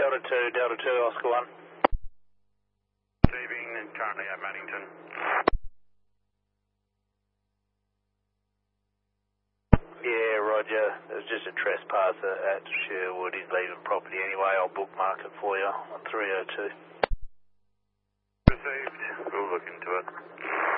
Delta 2, Oscar 1. Receiving and currently at Maddington. Yeah, Roger. There's just a trespasser at Sherwood. He's leaving property anyway. I'll bookmark it for you on 302. Received. We'll look into it.